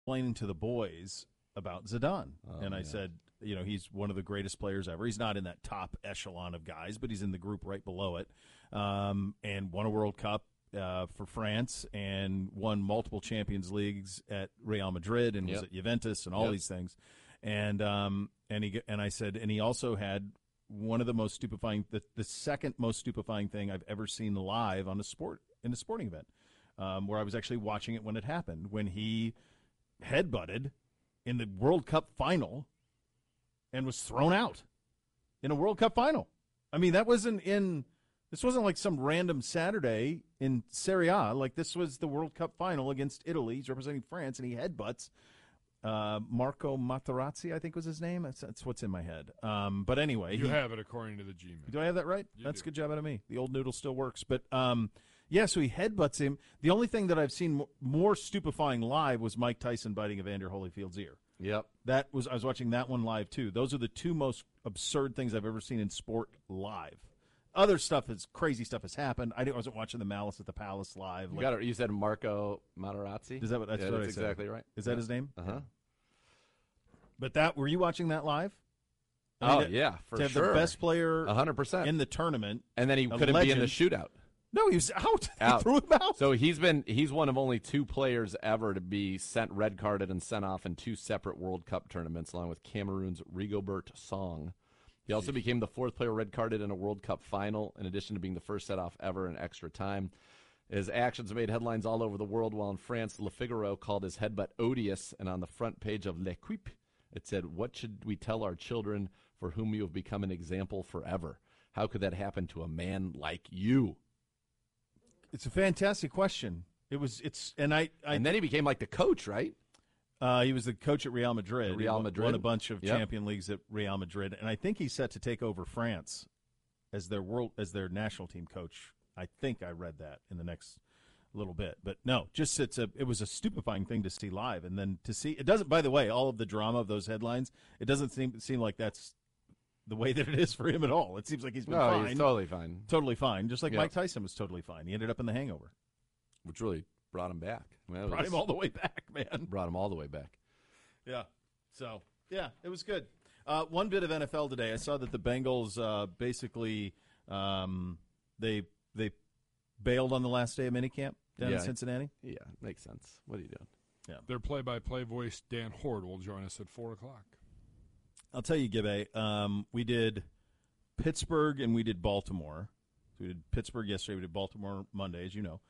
explaining to the boys about Zidane. And I said, he's one of the greatest players ever. He's not in that top echelon of guys, but he's in the group right below it. And won a World Cup for France and won multiple Champions Leagues at Real Madrid and was at Juventus and all these things. And I said, and he also had one of the most stupefying, the second most stupefying thing I've ever seen live in a sporting event, where I was actually watching it when it happened, when he headbutted in the World Cup final and was thrown out in a World Cup final. I mean, this wasn't like some random Saturday in Serie A. Like, this was the World Cup final against Italy. He's representing France, and he headbutts Marco Materazzi, I think was his name. That's what's in my head. But anyway. You have it according to the G-Man. Do I have that right? That's a good job out of me. The old noodle still works. But, so he headbutts him. The only thing that I've seen more stupefying live was Mike Tyson biting Evander Holyfield's ear. Yep. I was watching that one live, too. Those are the two most absurd things I've ever seen in sport live. Other crazy stuff has happened. I wasn't watching the Malice at the Palace live. You said Marco Materazzi? Is that that's what I said? Exactly right. Is that his name? Uh-huh. But were you watching that live? For to have sure. the best player 100% in the tournament. And then he couldn't be in the shootout. No, he was out. He threw him out. So he's one of only two players ever to be sent red carded and sent off in two separate World Cup tournaments, along with Cameroon's Rigobert Song. He also became the fourth player red carded in a World Cup final, in addition to being the first set off ever in extra time. His actions made headlines all over the world, while in France, Le Figaro called his headbutt odious, and on the front page of L'Equipe, it said, "What should we tell our children for whom you have become an example forever? How could that happen to a man like you?" It's a fantastic question. And then he became like the coach, right? He was the coach at Real Madrid. Real Madrid won a bunch of Champions Leagues at Real Madrid, and I think he's set to take over France as their national team coach. I think I read that in the next little bit, but no, it was a stupefying thing to see live, and then to see it doesn't. By the way, all of the drama of those headlines, it doesn't seem like that's the way that it is for him at all. It seems like he's been fine. He's totally fine, just like Mike Tyson was totally fine. He ended up in The Hangover, which really brought him back. Brought him all the way back, man. Brought him all the way back. Yeah. So, it was good. One bit of NFL today. I saw that the Bengals basically they bailed on the last day of minicamp down in Cincinnati. Yeah, makes sense. What are you doing? Yeah. Their play-by-play voice, Dan Horde, will join us at 4 o'clock. I'll tell you, Gibbe, we did Pittsburgh and we did Baltimore. So we did Pittsburgh yesterday. We did Baltimore Monday, as you know.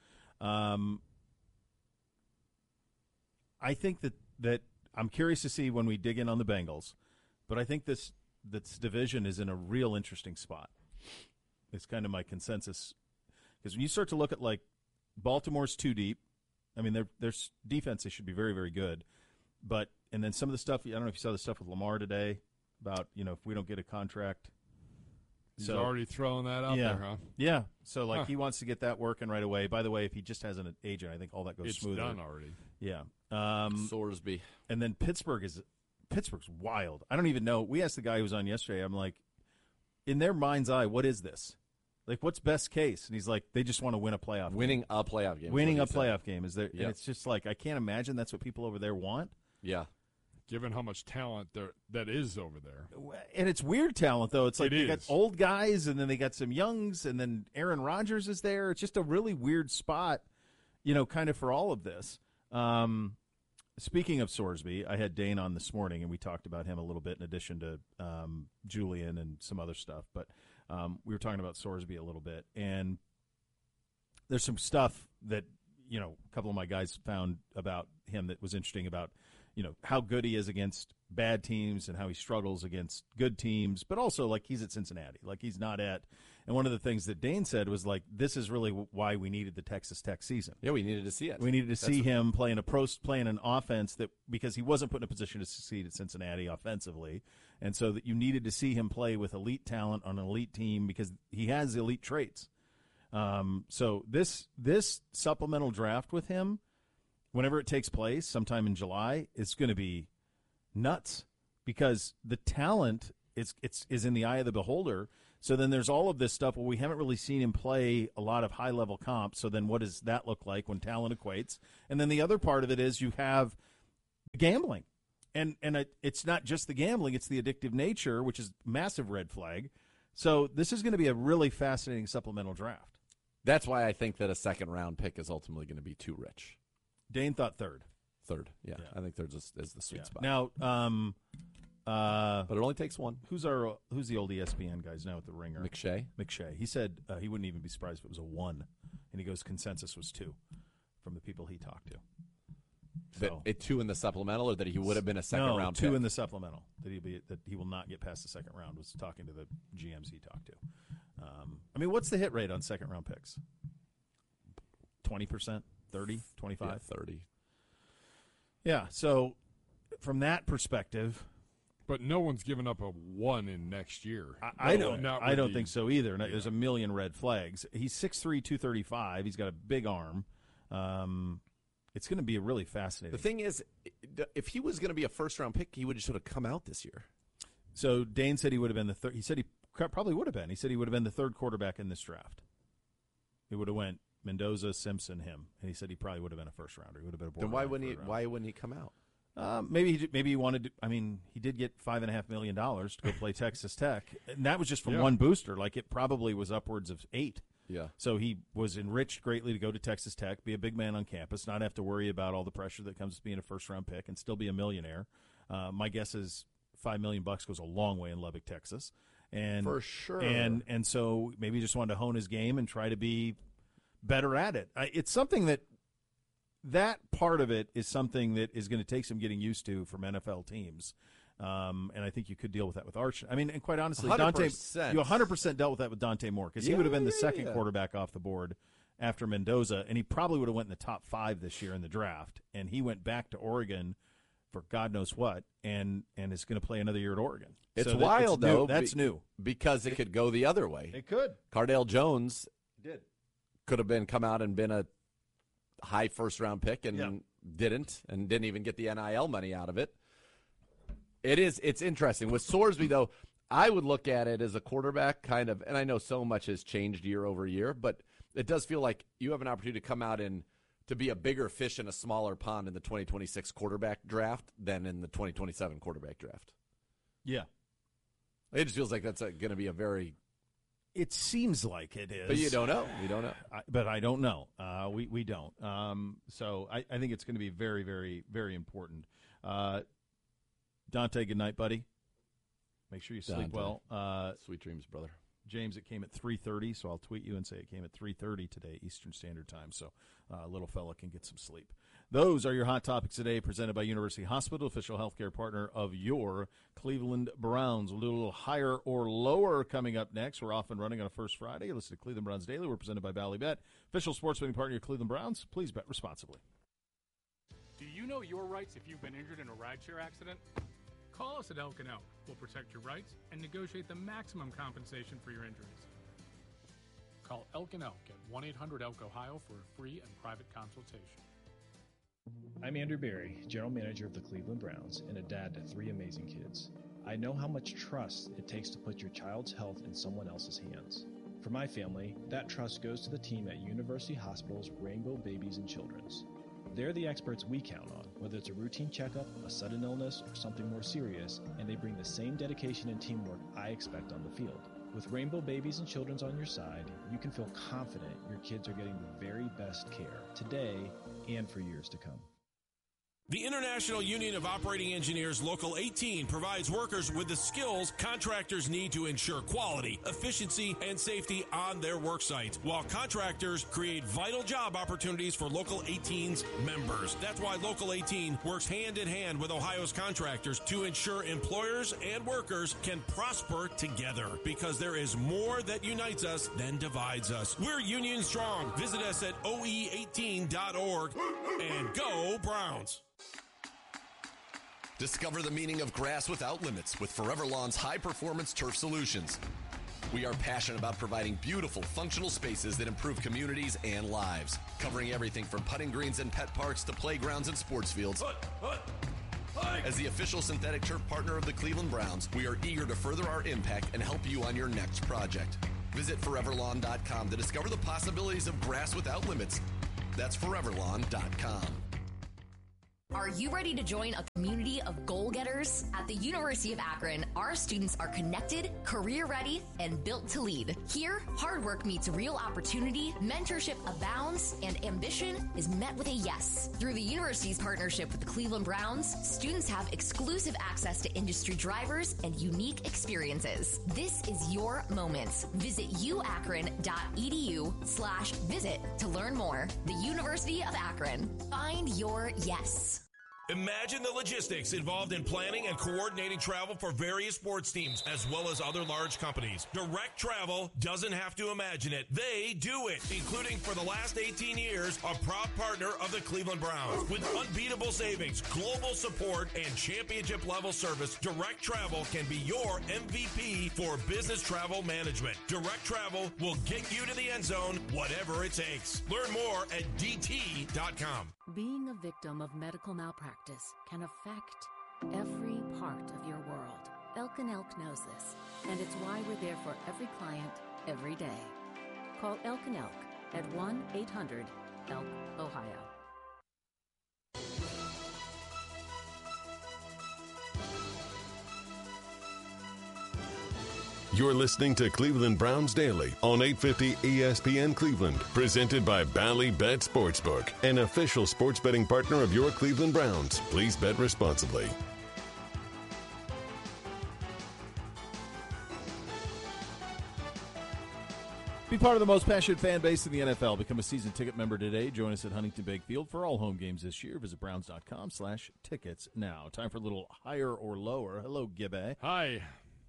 I think that I'm curious to see when we dig in on the Bengals, but I think this division is in a real interesting spot. It's kind of my consensus, because when you start to look at, like, Baltimore's too deep. I mean, their defense, they should be very, very good, and then some of the stuff, I don't know if you saw the stuff with Lamar today about, if we don't get a contract. He's already throwing that out there, huh? Yeah. So, he wants to get that working right away. By the way, if he just has an agent, I think all that goes smoother. It's done already. Yeah. Sorsby. And then Pittsburgh's wild. I don't even know. We asked the guy who was on yesterday. I'm like, in their mind's eye, what is this? Like, what's best case? And he's like, they just want to win a playoff game. Winning a playoff game. Winning a playoff game is there. Yep. And it's just like, I can't imagine that's what people over there want. Yeah. Given how much talent that is over there. And it's weird talent, though. It's like they got old guys, and then they got some youngs, and then Aaron Rodgers is there. It's just a really weird spot, kind of for all of this. Speaking of Sorsby, I had Dane on this morning, and we talked about him a little bit in addition to Julian and some other stuff. But we were talking about Sorsby a little bit, and there's some stuff that, a couple of my guys found about him that was interesting about, how good he is against bad teams and how he struggles against good teams, but also, like, he's at Cincinnati. Like, he's not at – and one of the things that Dane said was, like, this is really why we needed the Texas Tech season. Yeah, we needed to see it. We needed to see him playing an offense that – because he wasn't put in a position to succeed at Cincinnati offensively, and so that you needed to see him play with elite talent on an elite team because he has elite traits. So this supplemental draft with him, whenever it takes place, sometime in July, it's going to be nuts because the talent is in the eye of the beholder. So then there's all of this stuff where we haven't really seen him play a lot of high-level comp. So then what does that look like when talent equates? And then the other part of it is you have gambling. And it's not just the gambling, it's the addictive nature, which is massive red flag. So this is going to be a really fascinating supplemental draft. That's why I think that a second-round pick is ultimately going to be too rich. Dane thought third. Yeah. I think third is the sweet spot. Now, but it only takes one. Who's the old ESPN guys now with the Ringer? McShay. He said he wouldn't even be surprised if it was a 1, and he goes consensus was 2 from the people he talked to. So, that 2 in the supplemental, or that he would have been a second-round pick? 2 in the supplemental. That he will not get past the second round. Was talking to the GMs he talked to. I mean, what's the hit rate on second-round picks? 20%, 30, 25, yeah, 30. Yeah. So from that perspective, but no one's given up a 1 in next year. I don't think so either. No, there's a million red flags. He's 6'3", 235. He's got a big arm. It's going to be really fascinating. The thing is, if he was going to be a first-round pick, he would have sort of come out this year. So Dane said he would have been the third. He said he probably would have been. He said he would have been the third quarterback in this draft. He would have went Mendoza, Simpson, him, and he said he probably would have been a first-rounder. He would have been a borderline. Then why wouldn't he come out? Maybe he wanted to. I mean, he did get $5.5 million to go play Texas Tech, and that was just from one booster. Like, it probably was upwards of 8. Yeah. So he was enriched greatly to go to Texas Tech, be a big man on campus, not have to worry about all the pressure that comes with being a first-round pick, and still be a millionaire. My guess is $5 million goes a long way in Lubbock, Texas, and for sure. And so maybe he just wanted to hone his game and try to be better at it. It's something that part of it is something that is going to take some getting used to from NFL teams. And I think you could deal with that with Arch. I mean, and quite honestly, 100%. Dante, you 100% dealt with that with Dante Moore, because he would have been the second quarterback off the board after Mendoza, and he probably would have went in the top 5 this year in the draft. And he went back to Oregon for God knows what, and is going to play another year at Oregon. It's wild, though. That's new. Because it could go the other way. It could. Cardale Jones could have come out and been a high first-round pick and didn't even get the NIL money out of it. It's interesting. With Sorsby, though, I would look at it as a quarterback kind of, and I know so much has changed year over year, but it does feel like you have an opportunity to come out and to be a bigger fish in a smaller pond in the 2026 quarterback draft than in the 2027 quarterback draft. Yeah. It just feels like that's going to be a very... It seems like it is. But you don't know. You don't know. But I don't know. We don't. So I think it's going to be very, very, very important. Dante, good night, buddy. Make sure you sleep well. Sweet dreams, brother. James, it came at 3:30, so I'll tweet you and say it came at 3:30 today, Eastern Standard Time, so little fella can get some sleep. Those are your hot topics today, presented by University Hospital, official healthcare partner of your Cleveland Browns. We'll do a little higher or lower coming up next. We're off and running on a First Friday. Listen to Cleveland Browns Daily. We're presented by Ballybet, official sports betting partner of Cleveland Browns. Please bet responsibly. Do you know your rights if you've been injured in a rideshare accident? Call us at Elk & Elk. We'll protect your rights and negotiate the maximum compensation for your injuries. Call Elk & Elk at 1-800-ELK-OHIO for a free and private consultation. I'm Andrew Berry, General Manager of the Cleveland Browns and a dad to 3 amazing kids. I know how much trust it takes to put your child's health in someone else's hands. For my family, that trust goes to the team at University Hospital's Rainbow Babies and Children's. They're the experts we count on, whether it's a routine checkup, a sudden illness, or something more serious, and they bring the same dedication and teamwork I expect on the field. With Rainbow Babies and Children's on your side, you can feel confident your kids are getting the very best care today and for years to come. The International Union of Operating Engineers Local 18 provides workers with the skills contractors need to ensure quality, efficiency, and safety on their work sites, while contractors create vital job opportunities for Local 18's members. That's why Local 18 works hand in hand with Ohio's contractors to ensure employers and workers can prosper together, because there is more that unites us than divides us. We're union strong. Visit us at oe18.org and go Browns. Discover the meaning of grass without limits with Forever Lawn's high-performance turf solutions. We are passionate about providing beautiful, functional spaces that improve communities and lives, covering everything from putting greens and pet parks to playgrounds and sports fields. As the official synthetic turf partner of the Cleveland Browns, we are eager to further our impact and help you on your next project. Visit foreverlawn.com to discover the possibilities of grass without limits. That's foreverlawn.com. Are you ready to join a community of goal-getters? At the University of Akron, our students are connected, career-ready, and built to lead. Here, hard work meets real opportunity, mentorship abounds, and ambition is met with a yes. Through the university's partnership with the Cleveland Browns, students have exclusive access to industry drivers and unique experiences. This is your moment. Visit uakron.edu/visit to learn more. The University of Akron. Find your yes. Imagine the logistics involved in planning and coordinating travel for various sports teams, as well as other large companies. Direct Travel doesn't have to imagine it. They do it, including for the last 18 years, a proud partner of the Cleveland Browns. With unbeatable savings, global support, and championship-level service, Direct Travel can be your MVP for business travel management. Direct Travel will get you to the end zone, whatever it takes. Learn more at DT.com. Being a victim of medical malpractice can affect every part of your world. Elk & Elk knows this, and it's why we're there for every client, every day. Call Elk & Elk at 1-800-ELK-OHIO. You're listening to Cleveland Browns Daily on 850 ESPN Cleveland, presented by Bally Bet Sportsbook, an official sports betting partner of your Cleveland Browns. Please bet responsibly. Be part of the most passionate fan base in the NFL. Become a season ticket member today. Join us at Huntington Bank Field for all home games this year. Visit browns.com/tickets now. Time for a little higher or lower. Hello, Gibby. Hi.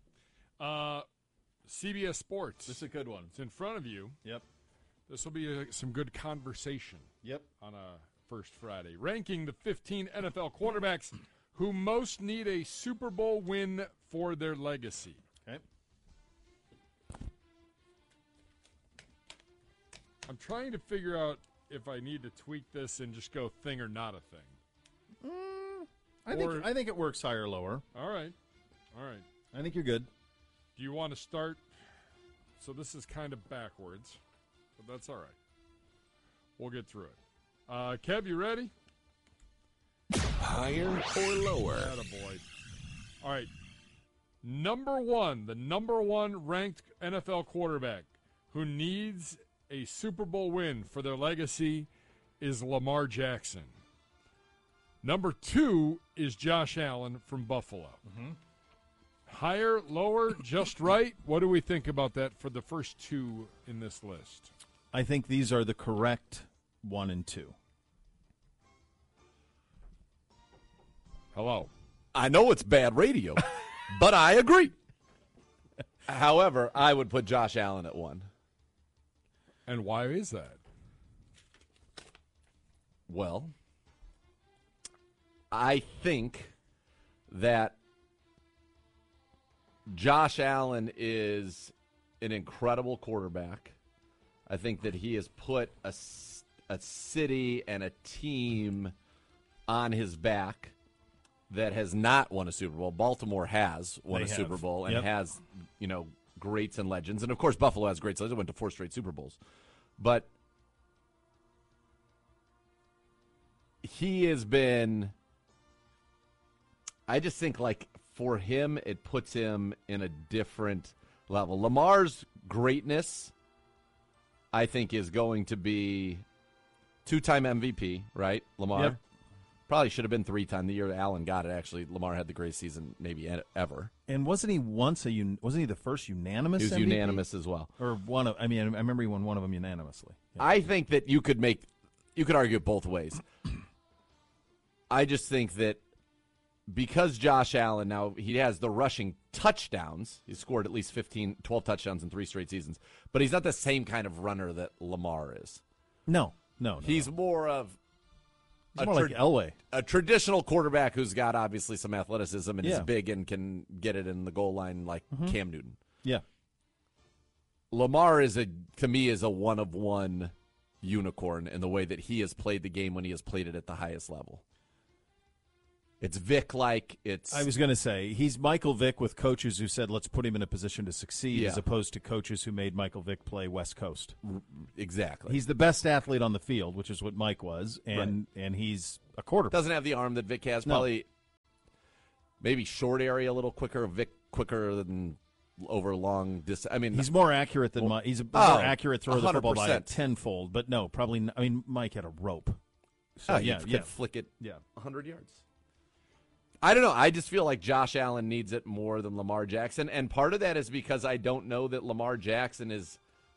CBS Sports. This is a good one. It's in front of you. Yep. This will be some good conversation. Yep. On a first Friday. Ranking the 15 NFL quarterbacks who most need a Super Bowl win for their legacy. Okay. I'm trying to figure out if I need to tweak this and just go thing or not a thing. I think it works higher or lower. All right. I think you're good. Do you want to start? So this is kind of backwards, but that's all right. We'll get through it. Kev, you ready? Higher or lower? Attaboy. All right. The number one ranked NFL quarterback who needs a Super Bowl win for their legacy is Lamar Jackson. Number 2 is Josh Allen from Buffalo. Mm-hmm. Higher, lower, just right? What do we think about that for the first 2 in this list? I think these are the correct 1 and 2. Hello. I know it's bad radio, but I agree. However, I would put Josh Allen at 1. And why is that? Well, I think that Josh Allen is an incredible quarterback. I think that he has put a city and a team on his back that has not won a Super Bowl. Baltimore has won a Super Bowl and has, greats and legends. And, of course, Buffalo has greats. They went to 4 straight Super Bowls. But he has been – I just think, for him, it puts him in a different level. Lamar's greatness, I think, is going to be 2-time MVP, right, Lamar? Yep. Probably should have been 3-time. The year Allen got it, actually, Lamar had the greatest season maybe ever. And wasn't he the first unanimous He was MVP? unanimous as well. Or one of, I remember he won one of them unanimously. Yeah. I think that you could argue it both ways. I just think that because Josh Allen, now he has the rushing touchdowns. He's scored at least 12 touchdowns in 3 straight seasons. But he's not the same kind of runner that Lamar is. No. He's more of like Elway. A traditional quarterback who's got obviously some athleticism and is big and can get it in the goal line like Cam Newton. Yeah. Lamar to me is a one-of-one unicorn in the way that he has played the game when he has played it at the highest level. It's Vic-like. I was going to say, he's Michael Vick with coaches who said, let's put him in a position to succeed, Yeah. as opposed to coaches who made Michael Vick play West Coast. Exactly. He's the best athlete on the field, which is what Mike was, and he's a quarterback. Doesn't have the arm that Vic has. No. Probably maybe short area a little quicker. Vic quicker than over long distance. I mean, he's more accurate than Mike. He's a more accurate thrower of the football by 100%. tenfold, but no, probably not. I mean, Mike had a rope. So, you could flick it 100 yards. I don't know. I just feel like Josh Allen needs it more than Lamar Jackson, and part of that is because I don't know that Lamar Jackson is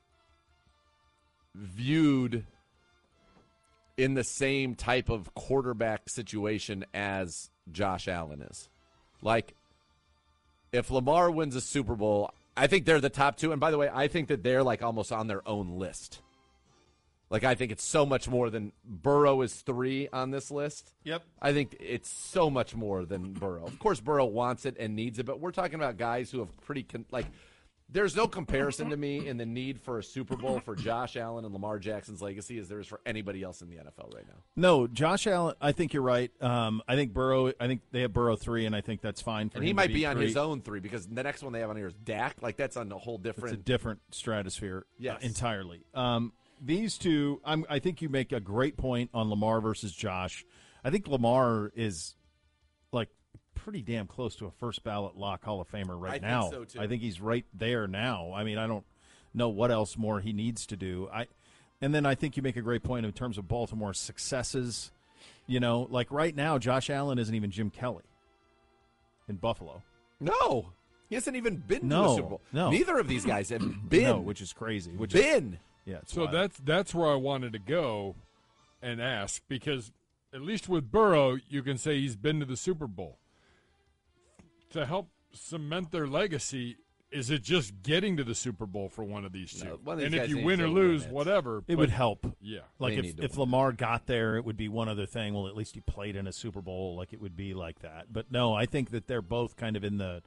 viewed in the same type of quarterback situation as Josh Allen is. Like, if Lamar wins a Super Bowl, I think they're the top two. And by the way, I think that they're like almost on their own list. Like, I think it's so much more than Burrow is 3 on this list. Yep. I think it's so much more than Burrow. Of course, Burrow wants it and needs it, but we're talking about guys who have there's no comparison to me in the need for a Super Bowl for Josh Allen and Lamar Jackson's legacy as there is for anybody else in the NFL right now. No, Josh Allen, I think you're right. I think they have Burrow 3, and I think that's fine for him. And he might be on 3. his own 3 because the next one they have on here is Dak. Like, that's on a whole different. It's a different stratosphere Yes. entirely. These two, I think you make a great point on Lamar versus Josh. I think Lamar is like pretty damn close to a first ballot lock Hall of Famer right now. Think so too. I think he's right there now. I mean, I don't know what else more he needs to do. And then I think you make a great point in terms of Baltimore's successes. You know, like right now, Josh Allen isn't even Jim Kelly in Buffalo. No. He hasn't even been to No, a Super Bowl. no. Neither of these guys have been. No, which is crazy. Yeah, it's So wild. that's where I wanted to go and ask, because at least with Burrow, you can say he's been to the Super Bowl. To help cement their legacy, is it just getting to the Super Bowl for one of these two? No, one of these and if guys you needs win to or win lose, it. whatever. It would help. Yeah. Like They need to if win. Lamar got there, it would be one other thing. Well, at least he played in a Super Bowl. Like it would be like that. But no, I think that they're both kind of in the,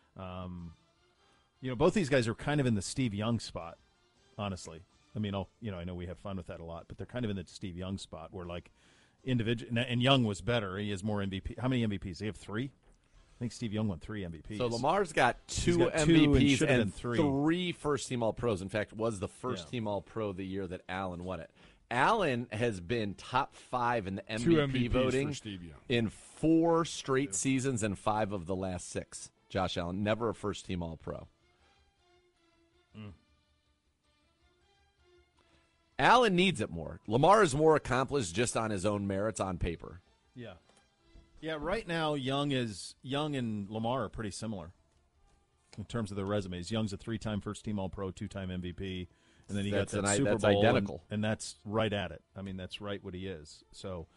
both these guys are kind of in the Steve Young spot. Honestly, I mean, I know we have fun with that a lot, but they're kind of in the Steve Young spot where like individual and Young was better. He has more MVP. How many MVPs? They have 3. I think Steve Young won 3 MVPs. So Lamar's got 2 He's got 2 and MVPs should have and been 3. 3 first-team All-Pros. In fact, was the first-team All-Pro the year that Allen won it. Allen has been top 5 in the 2 MVP MVPs voting for Steve Young. in 4 straight seasons and 5 of the last 6. Josh Allen, never a first-team All-Pro. Allen needs it more. Lamar is more accomplished just on his own merits on paper. Yeah. Yeah, right now Young and Lamar are pretty similar in terms of their resumes. Young's a 3-time first-team All-Pro, 2-time MVP, and then he got that Super that's Bowl. identical. And that's right at it. I mean, that's right what he is. So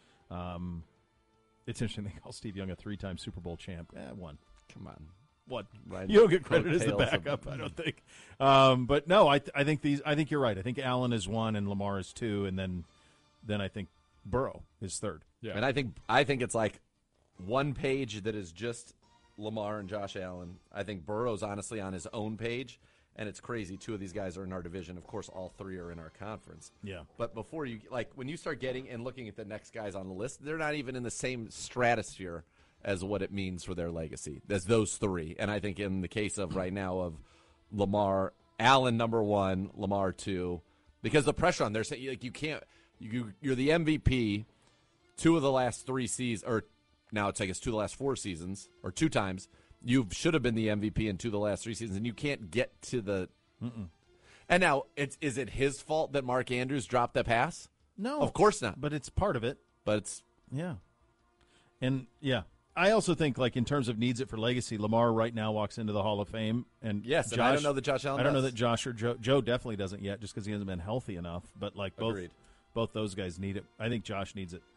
it's interesting they call Steve Young a 3-time Super Bowl champ. One. Come on. What? Right. You don't get credit as the Coattails of- backup, I don't think. But no, I think you're right. I think Allen is 1 and Lamar is 2, and then I think Burrow is 3rd. Yeah. And I think it's like one page that is just Lamar and Josh Allen. I think Burrow's honestly on his own page, and it's crazy. 2 of these guys are in our division. Of course, all 3 are in our conference. Yeah. But before when you start getting and looking at the next guys on the list, they're not even in the same stratosphere as what it means for their legacy as those 3. And I think in the case of right now of Lamar, Allen number 1, Lamar 2, because the pressure on, they're saying like you're the MVP 2 of the last 3 seasons, or now it's I guess 2 of the last 4 seasons, or 2 times. You should have been the MVP in 2 of the last 3 seasons, and you can't get to the. And now is it his fault that Mark Andrews dropped the pass? No. Of course not. But it's part of it. But it's Yeah. And, yeah. I also think, like, in terms of needs it for legacy, Lamar right now walks into the Hall of Fame. And yes, Josh, and I don't know that Josh Allen I don't know does. that Josh or Joe definitely doesn't yet just because he hasn't been healthy enough. But, like, Agreed. both those guys need it. I think Josh needs it.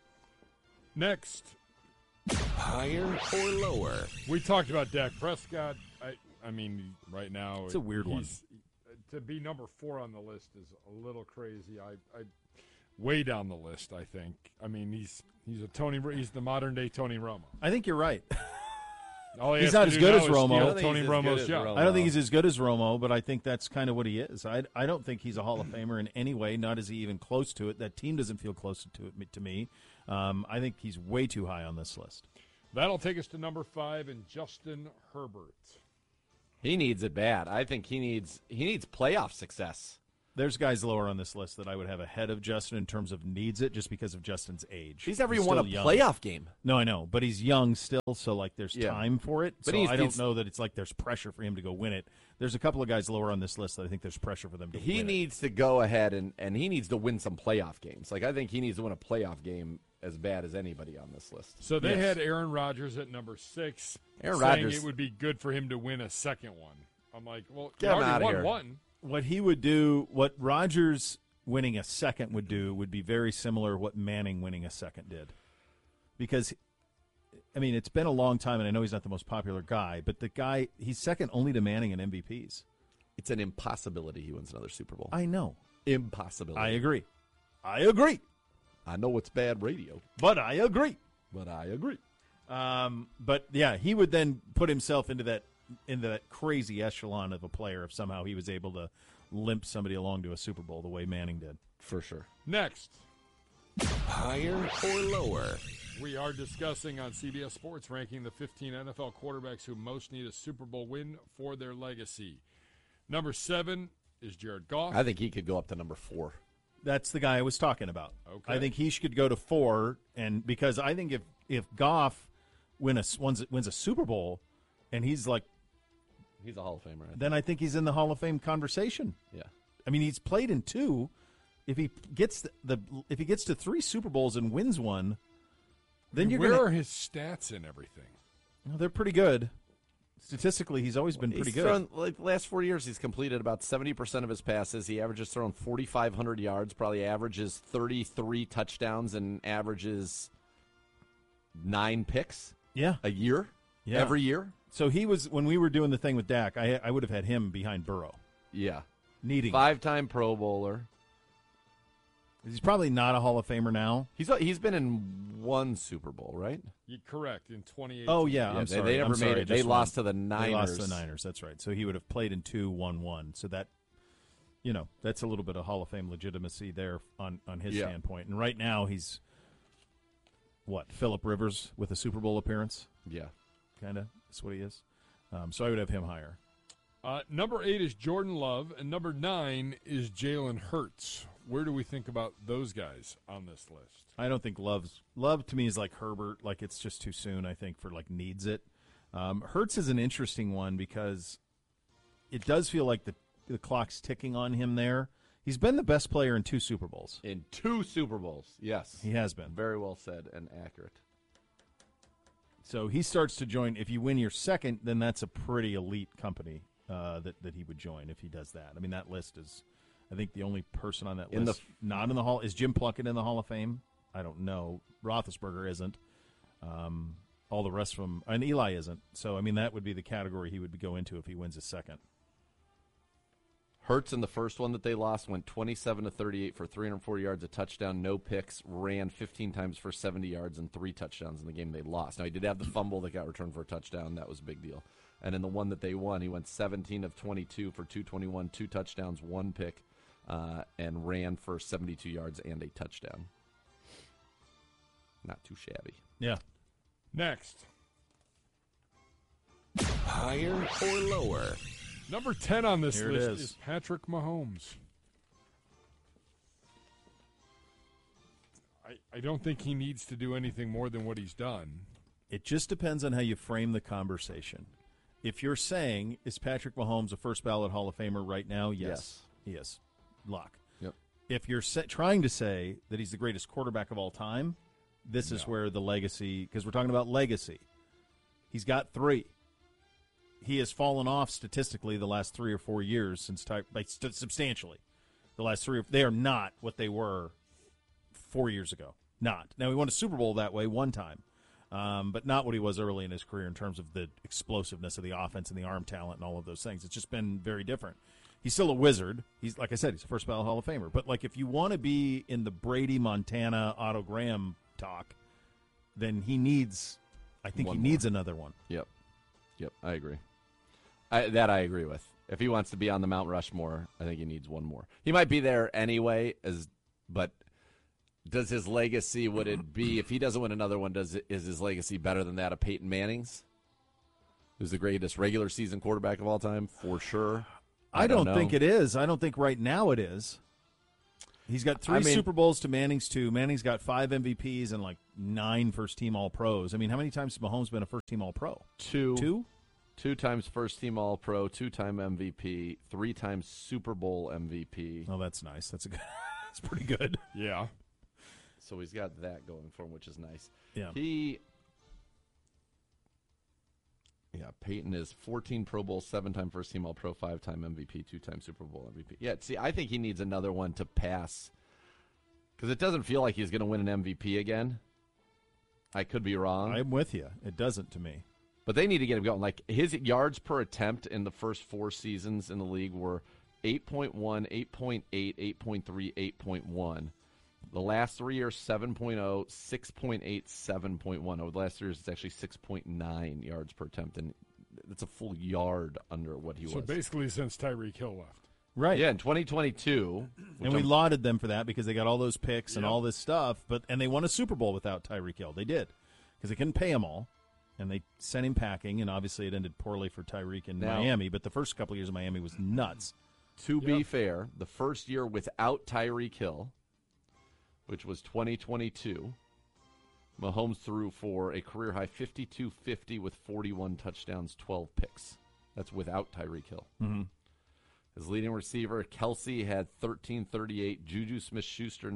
Next, Higher or lower? we talked about Dak Prescott. I mean, right now It's a weird one. To be number 4 on the list is a little crazy. I way down the list, I think. I mean, he's the modern day Tony Romo. I think you're right. All he He's has not to as do good now as is Romo. steal I don't think Tony he's as good Romo's as job. Romo. I don't think he's as good as Romo, but I think that's kind of what he is. I don't think he's a Hall of Famer in any way, not is he even close to it. That team doesn't feel close to it to me. I think he's way too high on this list. That'll take us to number 5 and Justin Herbert. He needs it bad. I think he needs playoff success. There's guys lower on this list that I would have ahead of Justin in terms of needs it, just because of Justin's age. He's never even won a young. playoff game. No, I know, but he's young still, so like there's time for it. But so I don't know that it's like there's pressure for him to go win it. There's a couple of guys lower on this list that I think there's pressure for them to win it. He needs to go ahead and he needs to win some playoff games. Like I think he needs to win a playoff game as bad as anybody on this list. So they had Aaron Rodgers at number 6, Aaron saying Rodgers, it would be good for him to win a second one. I'm like, well, Get he him already outta won here. one. What he would do, what Rodgers winning a second would do, would be very similar to what Manning winning a second did. Because, I mean, it's been a long time, and I know he's not the most popular guy, but the guy, he's second only to Manning in MVPs. it's an impossibility he wins another Super Bowl. I know. Impossibility. I agree. I know it's bad radio, but I agree. But yeah, he would then put himself into that crazy echelon of a player if somehow he was able to limp somebody along to a Super Bowl the way Manning did. for sure. Next, Higher or lower? we are discussing on CBS Sports ranking the 15 NFL quarterbacks who most need a Super Bowl win for their legacy. Number 7 is Jared Goff. I think he could go up to number 4. That's the guy I was talking about. Okay. I think he should go to 4, and because I think if Goff wins a Super Bowl, and he's like, He's a Hall of Famer. I think. then I think he's in the Hall of Fame conversation. Yeah. I mean, he's played in 2. If he gets if he gets to 3 Super Bowls and wins one, then you're Where gonna. are his stats and everything? Well, they're pretty good. Statistically, he's always been pretty He's good. thrown, like the last 4 years, he's completed about 70% of his passes. He averages throwing 4,500 yards, probably averages 33 touchdowns, and averages 9 picks a year, every year. So he was, when we were doing the thing with Dak, I would have had him behind Burrow. Yeah. Needing 5-time Pro Bowler. He's probably not a Hall of Famer now. He's been in 1 Super Bowl, right? You're correct, in 2018. Oh, yeah, I'm sorry. They never I'm made sorry, it. They just lost to one. the Niners. They lost to the Niners, that's right. So he would have played in 2, won 1. So that, that's a little bit of Hall of Fame legitimacy there on his standpoint. And right now he's, Phillip Rivers with a Super Bowl appearance? Yeah. Kind of. That's what he is. So I would have him higher. Number 8 is Jordan Love, and number 9 is Jalen Hurts. Where do we think about those guys on this list? I don't think Love to me is like Herbert. Like, it's just too soon, I think, for like needs it. Hurts is an interesting one because it does feel like the clock's ticking on him there. He's been the best player in 2 Super Bowls. In 2 Super Bowls, yes. He has been. Very well said and accurate. So he starts to join. If you win your second, then that's a pretty elite company that he would join if he does that. I mean, that list is, I think, the only person on that list not in the Hall. Is Jim Plunkett in the Hall of Fame? I don't know. Roethlisberger isn't. All the rest of them, and Eli isn't. So, I mean, that would be the category he would go into if he wins his second. Hurts in the first one that they lost went 27-38 for 304 yards, a touchdown, no picks, ran 15 times for 70 yards and 3 touchdowns in the game they lost. Now, he did have the fumble that got returned for a touchdown. That was a big deal. And in the one that they won, he went 17 of 22 for 221, 2 touchdowns, 1 pick, and ran for 72 yards and a touchdown. Not too shabby. Yeah. Next. Higher or lower? Number 10 on this Here it list is. is Patrick Mahomes. I don't think he needs to do anything more than what he's done. It just depends on how you frame the conversation. If you're saying, is Patrick Mahomes a first ballot Hall of Famer right now? Yes. He is. Lock. Yep. If you're trying to say that he's the greatest quarterback of all time, this is where the legacy, because we're talking about legacy. He's got 3. He has fallen off statistically the last 3 or 4 years substantially. The last 3, they are not what they were 4 years ago. Not. Now, he won a Super Bowl that way one time, but not what he was early in his career in terms of the explosiveness of the offense and the arm talent and all of those things. It's just been very different. He's still a wizard. He's, like I said, he's a first ballot Hall of Famer. But like, if you want to be in the Brady, Montana, Otto Graham talk, then he needs. I think he needs another one. Yep, I agree. That I agree with. If he wants to be on the Mount Rushmore, I think he needs one more. He might be there anyway, but Does his legacy, would it be, if he doesn't win another one, is his legacy better than that of Peyton Manning's? Who's the greatest regular season quarterback of all time, for sure? I don't think it is. I don't think right now it is. He's got 3 Super Bowls to Manning's 2. Manning's got 5 MVPs and like 9 first-team All-Pros. I mean, how many times has Mahomes been a first-team All-Pro? 2. 2 times first-team All-Pro, 2-time MVP, 3 times Super Bowl MVP. Oh, that's nice. That's pretty good. Yeah. So he's got that going for him, which is nice. Yeah. Peyton is 14 Pro Bowl, 7-time first-team All-Pro, 5-time MVP, 2-time Super Bowl MVP. Yeah, see, I think he needs another one to pass because it doesn't feel like he's going to win an MVP again. I could be wrong. I'm with you. It doesn't to me. But they need to get him going. Like, his yards per attempt in the first 4 seasons in the league were 8.1, 8.8, 8.3, 8.1. The last 3 years, 7.0, 6.8, 7.1. Over the last 3 years, it's actually 6.9 yards per attempt, and it's a full yard under what he was. So basically since Tyreek Hill left. Right. Yeah, in 2022. And we lauded them for that because they got all those picks and all this stuff, and they won a Super Bowl without Tyreek Hill. They did because they couldn't pay him all, and they sent him packing, and obviously it ended poorly for Tyreek in Miami, but the first couple of years of Miami was nuts. To be fair, the first year without Tyreek Hill, which was 2022, Mahomes threw for a career-high 52-50 with 41 touchdowns, 12 picks. That's without Tyreek Hill. Mm-hmm. His leading receiver, Kelsey, had 1338, Juju Smith-Schuster,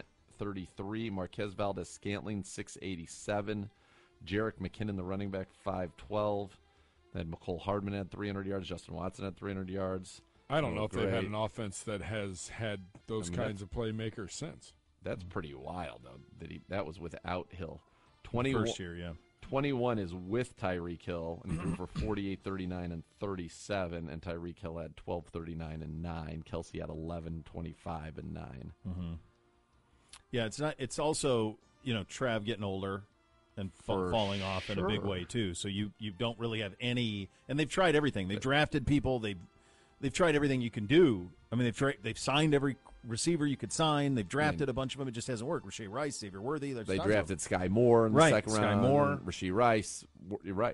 933, Marquez Valdez-Scantling, 687, Jerick McKinnon, the running back, 512. Then McCole Hardman had 300 yards, Justin Watson had 300 yards. I don't know if they've had an offense that has had those kinds of playmakers since. That's pretty wild, though. That was without Hill. First year, yeah. 21 is with Tyreek Hill, and he threw for 48, 39, and 37, and Tyreek Hill had 12, 39, and 9. Kelsey had 11, 25, and 9. Mm-hmm. Yeah, it's also, Trav getting older and falling off in a big way, too. So you don't really have any – and they've tried everything. They've drafted people. They've tried everything you can do. I mean, they've signed every receiver you could sign. They've drafted a bunch of them. It just hasn't worked. Rashae Rice, Xavier Worthy. They drafted Sky Moore in the second round. Sky Moore. Rashae Rice. You're right.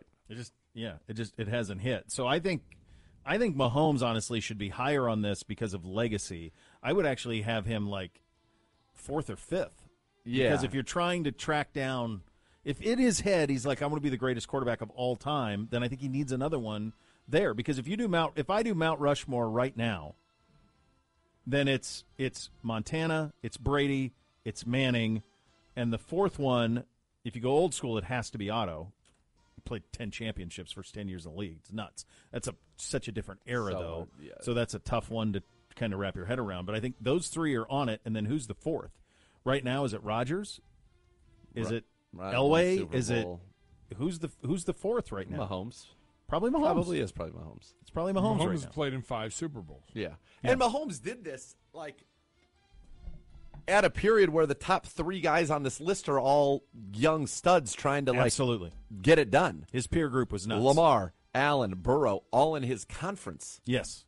It hasn't hit. So I think Mahomes honestly should be higher on this because of legacy. I would actually have him like 4th or 5th. Yeah. Because if you're trying to track down, if in his head he's like, I'm going to be the greatest quarterback of all time, then I think he needs another one there. Because if I do Mount Rushmore right now, then it's Montana, it's Brady, it's Manning, and the 4th one, if you go old school, it has to be Otto. He played 10 championships first 10 years in the league. It's nuts. That's such a different era, though. Yeah. So that's a tough one to kind of wrap your head around. But I think those 3 are on it, and then who's the 4th? Right now, is it Rodgers? Is it Elway? Is it who's the 4th right now? Mahomes. Probably Mahomes. Probably is probably Mahomes. It's probably Mahomes right now. Played in 5 Super Bowls. Yeah. And Mahomes did this at a period where the top 3 guys on this list are all young studs trying to absolutely get it done. His peer group was nuts. Lamar, Allen, Burrow, all in his conference. Yes.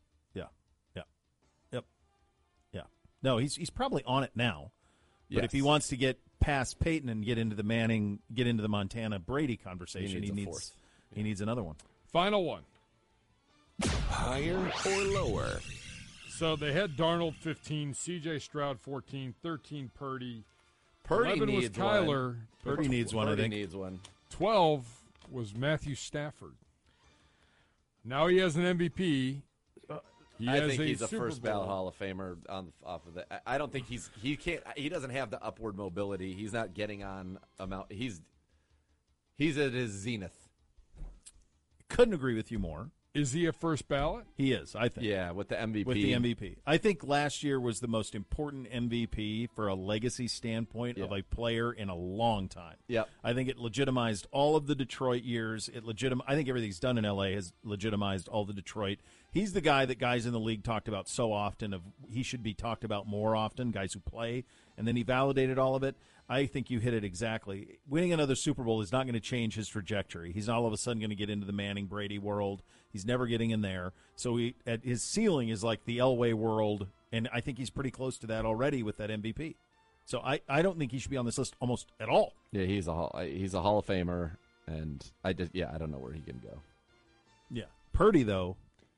Yeah. No, he's probably on it now. But if he wants to get past Peyton and get into the Manning, get into the Montana Brady conversation, he needs another one. Final one. Higher or lower? So they had Darnold 15, C.J. Stroud 14, 13 Purdy. Purdy 11 needs was Kyler. Purdy needs one, I think. Needs one. 12 was Matthew Stafford. Now he has an MVP. I think he's a first ballot Hall of Famer off of that. I don't think he doesn't have the upward mobility. He's not getting on amount. He's at his zenith. Couldn't agree with you more. Is he a first ballot? He is, I think. Yeah, with the MVP. With the MVP. I think last year was the most important MVP for a legacy standpoint of a player in a long time. Yep. I think it legitimized all of the Detroit years. I think everything he's done in L.A. has legitimized all the Detroit. He's the guy that guys in the league talked about so often. He should be talked about more often, guys who play, and then he validated all of it. I think you hit it exactly. Winning another Super Bowl is not going to change his trajectory. He's not all of a sudden going to get into the Manning-Brady world. He's never getting in there. So his ceiling is like the Elway world, and I think he's pretty close to that already with that MVP. So I don't think he should be on this list almost at all. Yeah, he's a Hall of Famer, and I don't know where he can go. Yeah. Purdy, though.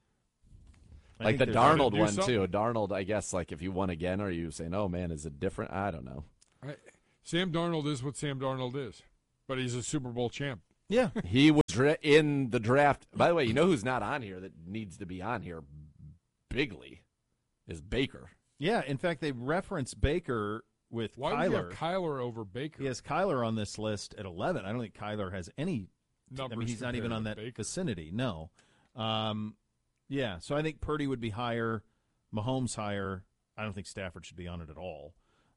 Like the Darnold one, too. Darnold, I guess, like if you won again, are you saying, oh, man, is it different? I don't know. Sam Darnold is what Sam Darnold is, but he's a Super Bowl champ. Yeah. He was in the draft. By the way, you know who's not on here that needs to be on here bigly is Baker. Yeah, in fact, they reference Baker with Why Kyler. Why do you have Kyler over Baker? He has Kyler on this list at 11. I don't think Kyler has any numbers. I mean, he's not even on that vicinity. No. Yeah, so I think Purdy would be higher, Mahomes higher. I don't think Stafford should be on it at all.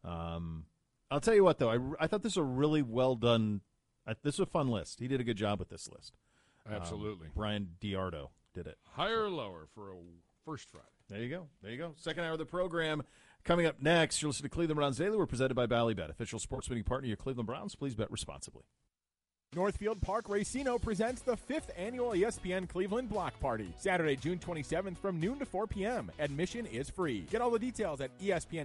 I'll tell you what, though. I thought this was a really well done. This was a fun list. He did a good job with this list. Absolutely. Brian Diardo did it. Higher or lower for a first Friday? There you go. Second hour of the program. Coming up next, you'll listen to Cleveland Browns Daily. We're presented by Ballybet, official sports betting partner of your Cleveland Browns. Please bet responsibly. Northfield Park Racino presents the 5th annual ESPN Cleveland Block Party, Saturday, June 27th from noon to 4 p.m. Admission is free. Get all the details at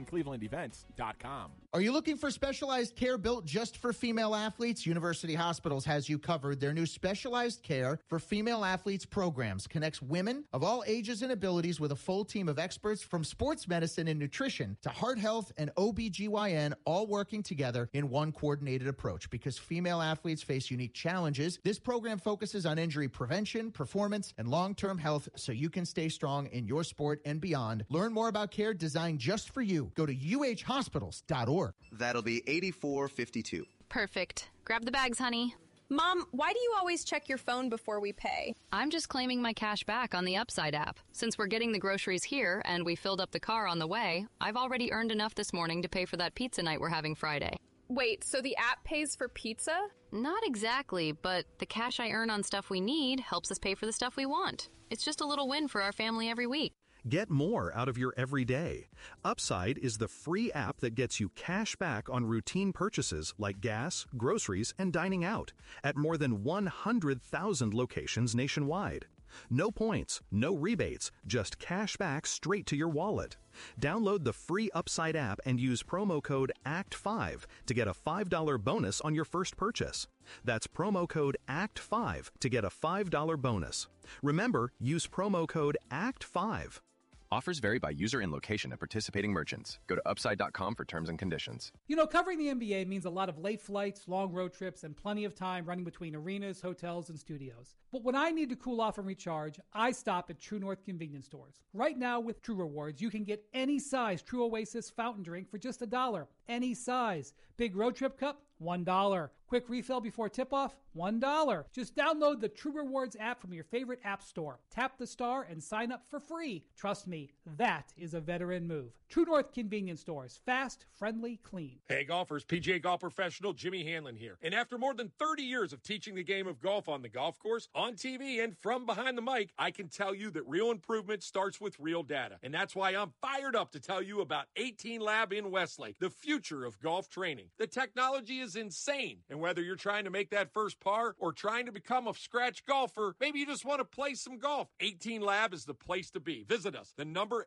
ESPNClevelandEvents.com. Are you looking for specialized care built just for female athletes? University Hospitals has you covered. Their new specialized care for female athletes programs connects women of all ages and abilities with a full team of experts from sports medicine and nutrition to heart health and OBGYN, all working together in one coordinated approach. Because female athletes face unique challenges, this program focuses on injury prevention, performance, and long-term health so you can stay strong in your sport and beyond. Learn more about care designed just for you. Go to uhhospitals.org. That'll be $84.52. Perfect. Grab the bags, honey. Mom, why do you always check your phone before we pay? I'm just claiming my cash back on the Upside app. Since we're getting the groceries here and we filled up the car on the way, I've already earned enough this morning to pay for that pizza night we're having Friday. Wait, so the app pays for pizza? Not exactly, but the cash I earn on stuff we need helps us pay for the stuff we want. It's just a little win for our family every week. Get more out of your everyday. Upside is the free app that gets you cash back on routine purchases like gas, groceries, and dining out at more than 100,000 locations nationwide. No points, no rebates, just cash back straight to your wallet. Download the free Upside app and use promo code ACT5 to get a $5 bonus on your first purchase. That's promo code ACT5 to get a $5 bonus. Remember, use promo code ACT5. Offers vary by user and location at participating merchants. Go to upside.com for terms and conditions. You know, covering the NBA means a lot of late flights, long road trips, and plenty of time running between arenas, hotels, and studios. But when I need to cool off and recharge, I stop at True North convenience stores. Right now with True Rewards, you can get any size True Oasis fountain drink for just $1. Any size. Big road trip cup, $1. Quick refill before tip-off, $1. Just download the True Rewards app from your favorite app store. Tap the star and sign up for free. Trust me, that is a veteran move. True North convenience stores. Fast, friendly, clean. Hey golfers, PGA Golf Professional Jimmy Hanlon here. And after more than 30 years of teaching the game of golf on the golf course, on TV, and from behind the mic, I can tell you that real improvement starts with real data. And that's why I'm fired up to tell you about 18 Lab in Westlake, the future of golf training. The technology is insane. And whether you're trying to make that first par or trying to become a scratch golfer, maybe you just want to play some golf, 18 Lab is the place to be. Visit us, the number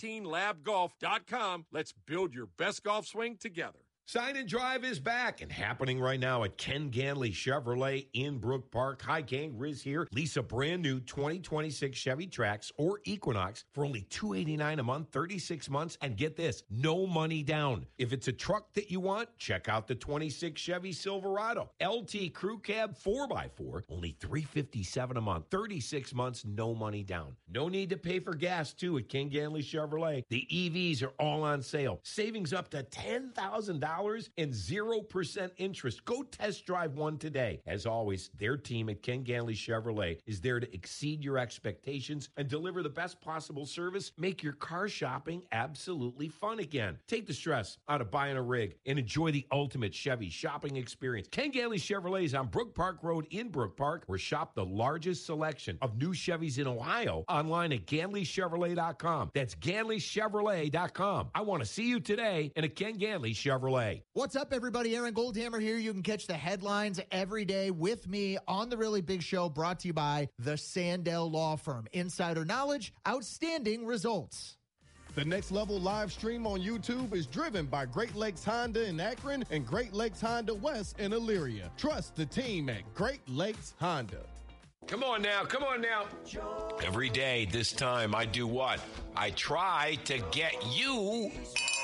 18labgolf.com. Let's build your best golf swing together. Sign and Drive is back and happening right now at Ken Ganley Chevrolet in Brook Park. Hi, gang. Riz here. Lease a brand new 2026 Chevy Trax or Equinox for only $289 a month, 36 months. And get this, no money down. If it's a truck that you want, check out the 26 Chevy Silverado. LT Crew Cab 4x4, only $357 a month, 36 months, no money down. No need to pay for gas, too, at Ken Ganley Chevrolet. The EVs are all on sale. Savings up to $10,000 and 0% interest. Go test drive one today. As always, their team at Ken Ganley Chevrolet is there to exceed your expectations and deliver the best possible service. Make your car shopping absolutely fun again. Take the stress out of buying a rig and enjoy the ultimate Chevy shopping experience. Ken Ganley Chevrolet is on Brook Park Road in Brook Park, or shop the largest selection of new Chevys in Ohio online at GanleyChevrolet.com. That's GanleyChevrolet.com. I want to see you today in a Ken Ganley Chevrolet. What's up, everybody? Aaron Goldhammer here. You can catch the headlines every day with me on The Really Big Show, brought to you by the Sandell Law Firm. Insider knowledge, outstanding results. The Next Level live stream on YouTube is driven by Great Lakes Honda in Akron and Great Lakes Honda West in Elyria. Trust the team at Great Lakes Honda. Come on now. Every day, this time, I do what? I try to get you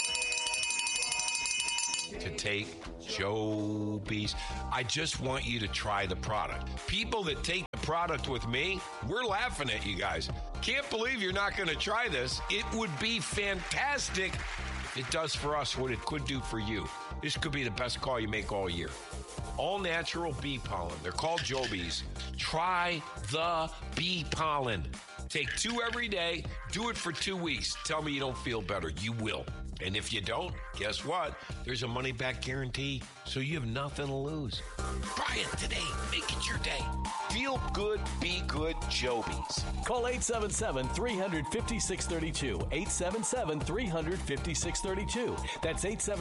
to take Jobies. I just want you to try the product. People that take the product with me, we're laughing at you guys. Can't believe you're not going to try this. It would be fantastic if it does for us what it could do for you. This could be the best call you make all year. All natural bee pollen. They're called Jobies. Try the bee pollen. Take 2 every day. Do it for 2 weeks. Tell me you don't feel better. You will. And if you don't, guess what? There's a money-back guarantee, so you have nothing to lose. Try it today. Make it your day. Feel good, be good, Jobies. Call 877-350-632. 877-350-632. That's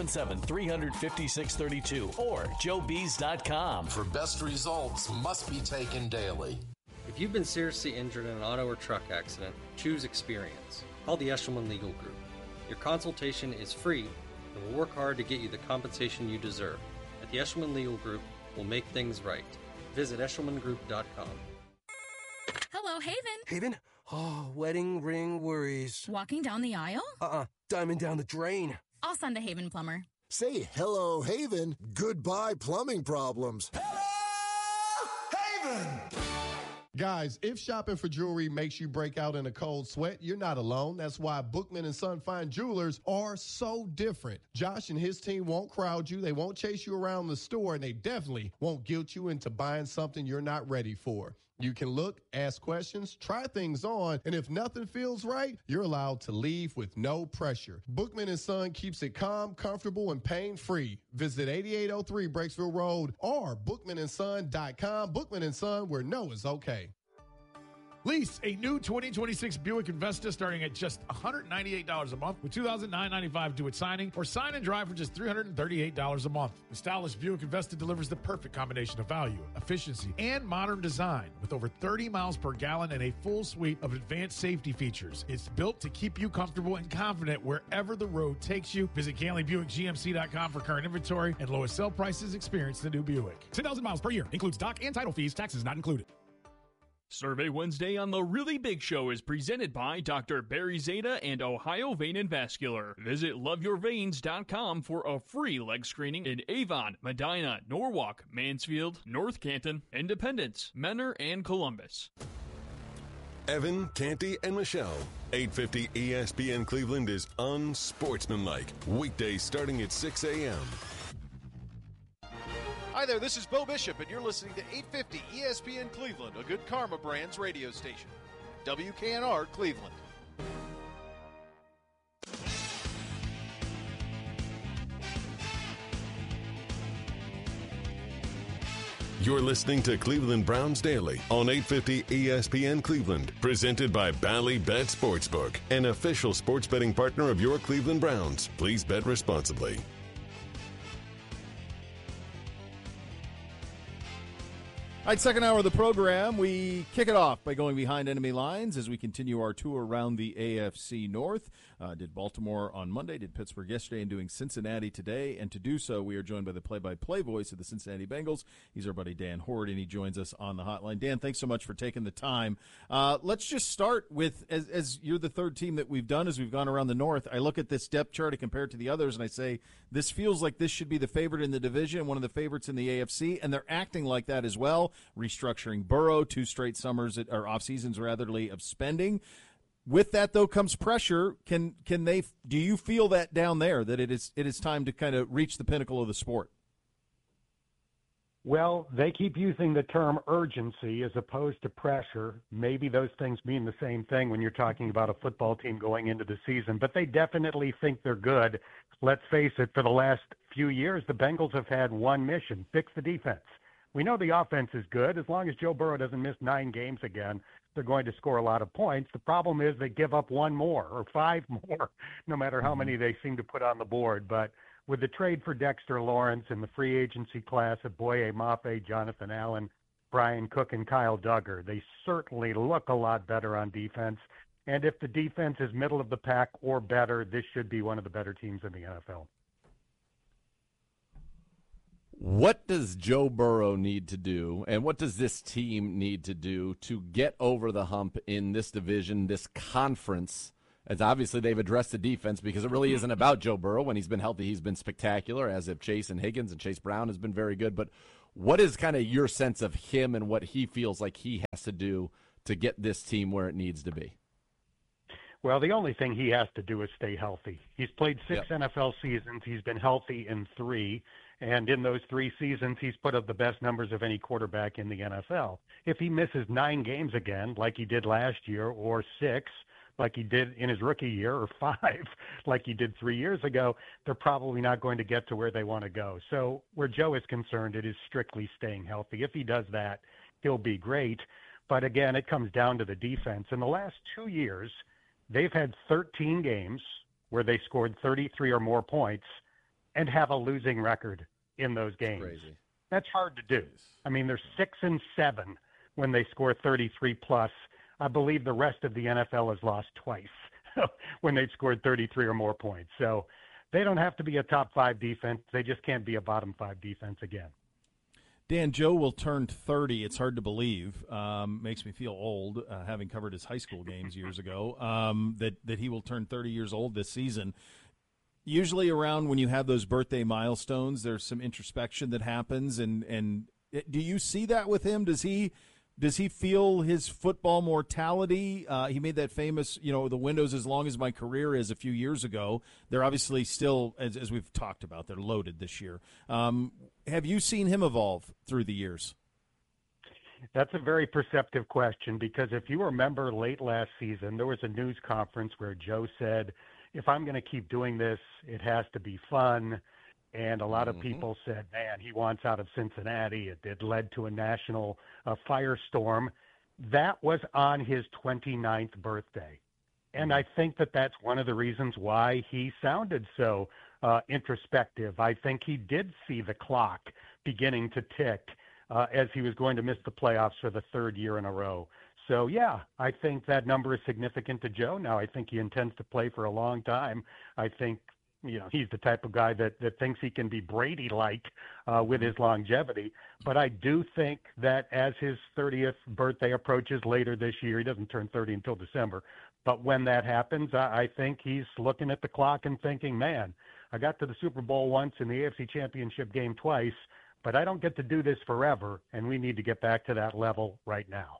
877-350-632 or joebees.com. For best results, must be taken daily. If you've been seriously injured in an auto or truck accident, choose experience. Call the Eshelman Legal Group. Your consultation is free, and we'll work hard to get you the compensation you deserve. At the Eshelman Legal Group, we'll make things right. Visit eshelmangroup.com. Hello, Haven. Haven? Oh, wedding ring worries. Walking down the aisle? Diamond down the drain. I'll send a Haven plumber. Say hello, Haven. Goodbye, plumbing problems. Haven! Guys, if shopping for jewelry makes you break out in a cold sweat, you're not alone. That's why Bookman & Son Fine Jewelers are so different. Josh and his team won't crowd you, they won't chase you around the store, and they definitely won't guilt you into buying something you're not ready for. You can look, ask questions, try things on, and if nothing feels right, you're allowed to leave with no pressure. Bookman & Son keeps it calm, comfortable, and pain-free. Visit 8803 Breaksville Road or bookmanandson.com. Bookman & Son, where no is okay. Lease a new 2026 Buick Investa starting at just $198 a month with $2,995 due at signing, or sign and drive for just $338 a month. The stylish Buick Investa delivers the perfect combination of value, efficiency, and modern design with over 30 miles per gallon and a full suite of advanced safety features. It's built to keep you comfortable and confident wherever the road takes you. Visit CanleyBuickGMC.com for current inventory and lowest sale prices. Experience the new Buick. 10,000 miles per year. Includes dock and title fees. Taxes not included. Survey Wednesday on The Really Big Show is presented by Dr. Barry Zeta and Ohio Vein and Vascular. Visit loveyourveins.com for a free leg screening in Avon, Medina, Norwalk, Mansfield, North Canton, Independence, Menor, and Columbus. Evan, Canty, and Michelle. 850 ESPN Cleveland is unsportsmanlike. Weekdays starting at 6 a.m. Hi there, this is Bo Bishop, and you're listening to 850 ESPN Cleveland, a Good Karma Brands radio station. WKNR Cleveland. You're listening to Cleveland Browns Daily on 850 ESPN Cleveland, presented by Bally Bet Sportsbook, an official sports betting partner of your Cleveland Browns. Please bet responsibly. All right, second hour of the program, we kick it off by going behind enemy lines as we continue our tour around the AFC North. Did Baltimore on Monday, did Pittsburgh yesterday, and doing Cincinnati today. And to do so, we are joined by the play-by-play voice of the Cincinnati Bengals. He's our buddy Dan Horde, and he joins us on the hotline. Dan, thanks so much for taking the time. Let's just start with, as you're the third team that we've done as we've gone around the North, I look at this depth chart and compare it to the others, and I say, this feels like this should be the favorite in the division, one of the favorites in the AFC, and they're acting like that as well. Restructuring Burrow, 2 straight summers, or off seasons rather, of spending. With that, though, comes pressure. Can they? Do you feel that down there, that it is time to kind of reach the pinnacle of the sport? Well, they keep using the term urgency as opposed to pressure. Maybe those things mean the same thing when you're talking about a football team going into the season, but they definitely think they're good. Let's face it, for the last few years, the Bengals have had one mission: fix the defense. We know the offense is good. As long as Joe Burrow doesn't miss 9 games again, they're going to score a lot of points. The problem is they give up 1 more or 5 more, no matter how many they seem to put on the board. But with the trade for Dexter Lawrence and the free agency class of Boye Mafe, Jonathan Allen, Brian Cook, and Kyle Duggar, they certainly look a lot better on defense. And if the defense is middle of the pack or better, this should be one of the better teams in the NFL. What does Joe Burrow need to do, and what does this team need to do to get over the hump in this division, this conference? As obviously they've addressed the defense because it really isn't about Joe Burrow. When he's been healthy, he's been spectacular, as if Chase and Higgins and Chase Brown has been very good. But what is kind of your sense of him and what he feels like he has to do to get this team where it needs to be? Well, the only thing he has to do is stay healthy. He's played 6 NFL seasons. He's been healthy in 3. And in those 3 seasons, he's put up the best numbers of any quarterback in the NFL. If he misses 9 games again, like he did last year, or 6, like he did in his rookie year, or 5, like he did 3 years ago, they're probably not going to get to where they want to go. So where Joe is concerned, it is strictly staying healthy. If he does that, he'll be great. But again, it comes down to the defense. In the last 2 years, they've had 13 games where they scored 33 or more points and have a losing record in those games. Crazy. That's hard to do. I mean, they're 6-7 when they score 33 plus. I believe the rest of the NFL has lost twice when they've scored 33 or more points. So they don't have to be a top 5 defense. They just can't be a bottom 5 defense again. Dan, Joe will turn 30. It's hard to believe. Makes me feel old, having covered his high school games years ago, that he will turn 30 years old this season. Usually around when you have those birthday milestones, there's some introspection that happens. And do you see that with him? Does he feel his football mortality? He made that famous, the window's as long as my career is a few years ago. They're obviously still, as we've talked about, they're loaded this year. Have you seen him evolve through the years? That's a very perceptive question, because if you remember late last season, there was a news conference where Joe said, if I'm going to keep doing this, it has to be fun. And a lot of people said, man, he wants out of Cincinnati. It led to a national firestorm. That was on his 29th birthday. And I think that that's one of the reasons why he sounded so introspective. I think he did see the clock beginning to tick as he was going to miss the playoffs for the 3rd year in a row. So, yeah, I think that number is significant to Joe. Now, I think he intends to play for a long time. I think, he's the type of guy that thinks he can be Brady-like with his longevity. But I do think that as his 30th birthday approaches later this year, he doesn't turn 30 until December, but when that happens, I think he's looking at the clock and thinking, man, I got to the Super Bowl once and the AFC Championship game twice, but I don't get to do this forever, and we need to get back to that level right now.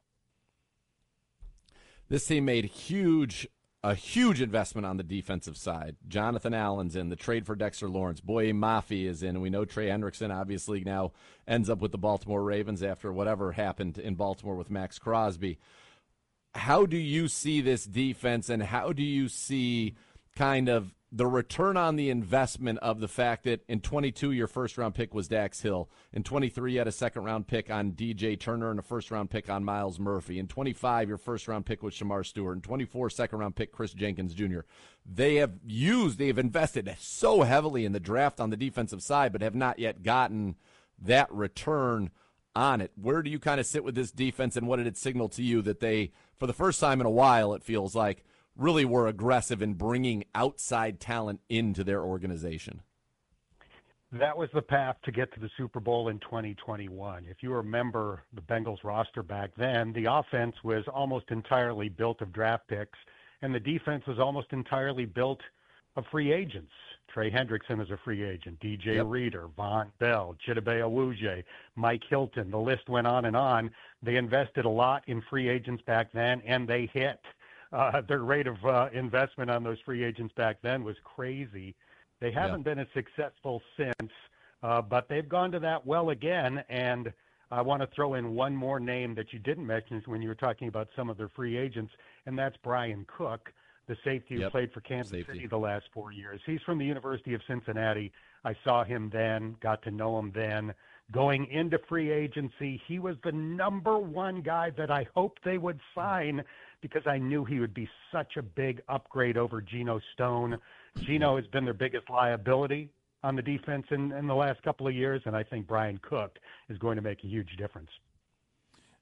This team made a huge investment on the defensive side. Jonathan Allen's in. The trade for Dexter Lawrence. Boye Mafe is in. And we know Trey Hendrickson obviously now ends up with the Baltimore Ravens after whatever happened in Baltimore with Max Crosby. How do you see this defense, and how do you see kind of the return on the investment of the fact that in 22 your first-round pick was Dax Hill. In 23 you had a second-round pick on DJ Turner and a first-round pick on Miles Murphy. In 25 your first-round pick was Shamar Stewart. In 24 second-round pick Chris Jenkins Jr. They have invested so heavily in the draft on the defensive side but have not yet gotten that return on it. Where do you kind of sit with this defense, and what did it signal to you that they, for the first time in a while it feels like, really were aggressive in bringing outside talent into their organization? That was the path to get to the Super Bowl in 2021. If you remember the Bengals roster back then, the offense was almost entirely built of draft picks, and the defense was almost entirely built of free agents. Trey Hendrickson is a free agent, DJ Reader, Von Bell, Chidobe Awuzie, Mike Hilton. The list went on and on. They invested a lot in free agents back then, and they hit. Their rate of investment on those free agents back then was crazy. They haven't been as successful since, but they've gone to that well again. And I want to throw in one more name that you didn't mention when you were talking about some of their free agents, and that's Brian Cook, the safety who played for Kansas City the last 4 years. He's from the University of Cincinnati. I saw him then, got to know him then. Going into free agency, he was the number one guy that I hoped they would sign because I knew he would be such a big upgrade over Geno Stone. Geno has been their biggest liability on the defense in the last couple of years, and I think Brian Cook is going to make a huge difference.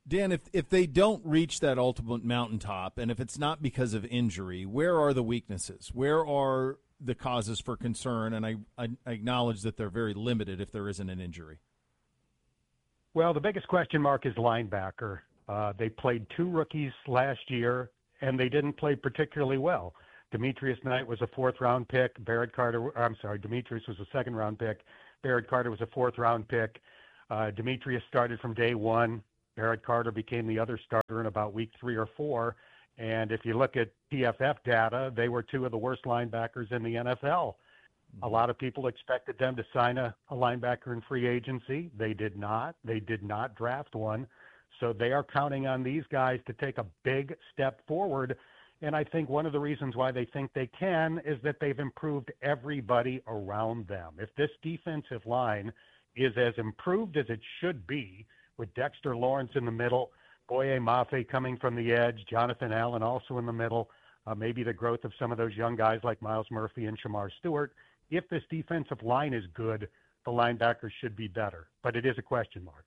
Dan, if they don't reach that ultimate mountaintop, and if it's not because of injury, where are the weaknesses? Where are the causes for concern? And I acknowledge that they're very limited if there isn't an injury. Well, the biggest question mark is linebacker. They played 2 rookies last year, and they didn't play particularly well. Demetrius Knight was a 4th-round pick. Demetrius was a 2nd-round pick. Barrett Carter was a 4th-round pick. Demetrius started from day 1. Barrett Carter became the other starter in about week 3 or 4. And if you look at PFF data, they were 2 of the worst linebackers in the NFL. A lot of people expected them to sign a linebacker in free agency. They did not. They did not draft one. So they are counting on these guys to take a big step forward. And I think one of the reasons why they think they can is that they've improved everybody around them. If this defensive line is as improved as it should be, with Dexter Lawrence in the middle, Boye Mafe coming from the edge, Jonathan Allen also in the middle, maybe the growth of some of those young guys like Miles Murphy and Shamar Stewart. If this defensive line is good, the linebackers should be better. But it is a question mark.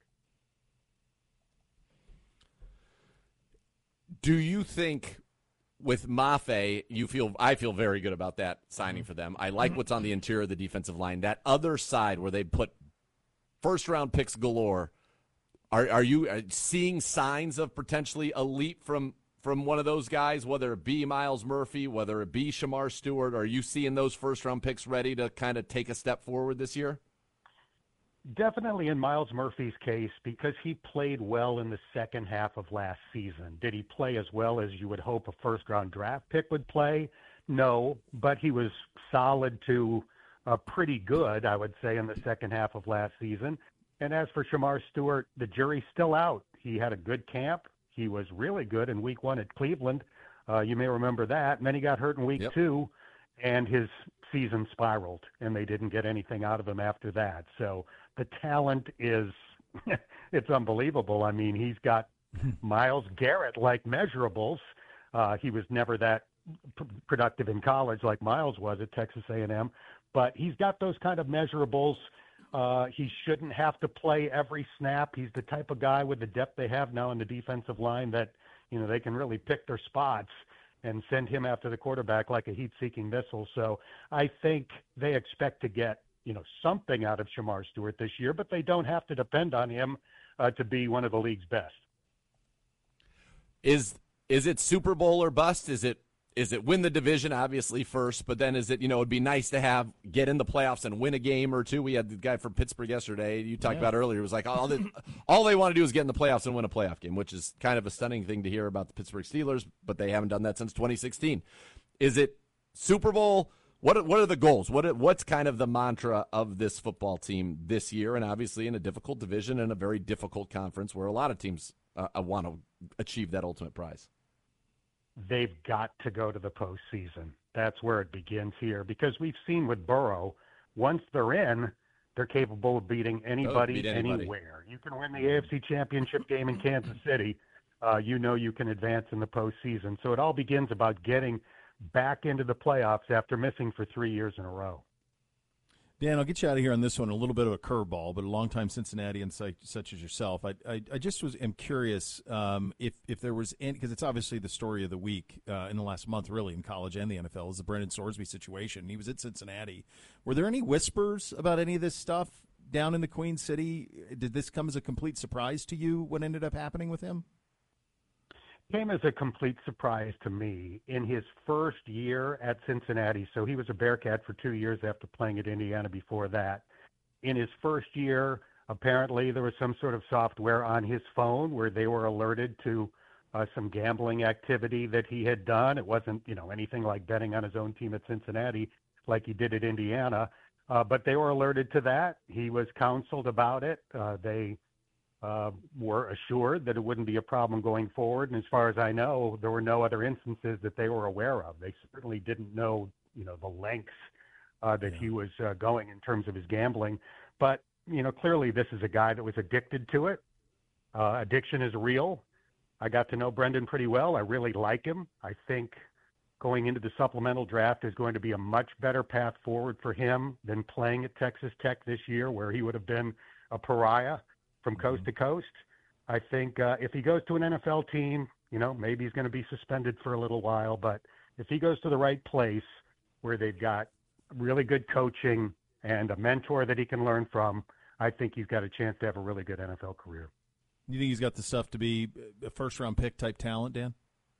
Do you think with Mafe, I feel very good about that signing for them. I like what's on the interior of the defensive line. That other side where they put first-round picks galore, are you seeing signs of potentially a leap from one of those guys, whether it be Miles Murphy, whether it be Shamar Stewart? Are you seeing those first-round picks ready to kind of take a step forward this year? Definitely in Miles Murphy's case, because he played well in the second half of last season. Did he play as well as you would hope a first-round draft pick would play? No, but he was solid to pretty good, I would say, in the second half of last season. And as for Shamar Stewart, the jury's still out. He had a good camp. He was really good in week 1 at Cleveland. You may remember that. And then he got hurt in week 2, and his season spiraled, and they didn't get anything out of him after that. So the talent is it's unbelievable. I mean, he's got Myles Garrett-like measurables. He was never that productive in college like Myles was at Texas A&M, but he's got those kind of measurables. He shouldn't have to play every snap. He's the type of guy with the depth they have now in the defensive line that, you know, they can really pick their spots and send him after the quarterback like a heat-seeking missile. So I think they expect to get, you know, something out of Shamar Stewart this year, but they don't have to depend on him to be one of the league's best. Is it Super Bowl or bust? Is it win the division, obviously, first, but then is it, you know, it'd be nice to get in the playoffs and win a game or two. We had the guy from Pittsburgh yesterday you talked about earlier. It was like all they want to do is get in the playoffs and win a playoff game, which is kind of a stunning thing to hear about the Pittsburgh Steelers, but they haven't done that since 2016. Is it Super Bowl? What are the goals? What's kind of the mantra of this football team this year? And obviously in a difficult division and a very difficult conference where a lot of teams want to achieve that ultimate prize. They've got to go to the postseason. That's where it begins here, because we've seen with Burrow, once they're in, they're capable of beating anybody. Anywhere. You can win the AFC Championship game in Kansas City. You know you can advance in the postseason. So it all begins about getting back into the playoffs after missing for 3 years in a row. Dan, I'll get you out of here on this one. A little bit of a curveball, but a longtime Cincinnati such as yourself. I just am curious if there was any, because it's obviously the story of the week in the last month, really, in college and the NFL, is the Brendan Sorsby situation. He was at Cincinnati. Were there any whispers about any of this stuff down in the Queen City? Did this come as a complete surprise to you, what ended up happening with him? Came as a complete surprise to me in his first year at Cincinnati. So he was a Bearcat for 2 years after playing at Indiana before that. In his first year, apparently there was some sort of software on his phone where they were alerted to some gambling activity that he had done. It wasn't, you know, anything like betting on his own team at Cincinnati like he did at Indiana, but they were alerted to that. He was counseled about it. They were assured that it wouldn't be a problem going forward. And as far as I know, there were no other instances that they were aware of. They certainly didn't know, you know, the lengths that he was going in terms of his gambling. But, you know, clearly this is a guy that was addicted to it. Addiction is real. I got to know Brendan pretty well. I really like him. I think going into the supplemental draft is going to be a much better path forward for him than playing at Texas Tech this year, where he would have been a pariah from coast to coast. I think if he goes to an NFL team, maybe he's going to be suspended for a little while. But if he goes to the right place where they've got really good coaching and a mentor that he can learn from, I think he's got a chance to have a really good NFL career. You think he's got the stuff to be a first-round pick type talent, Dan?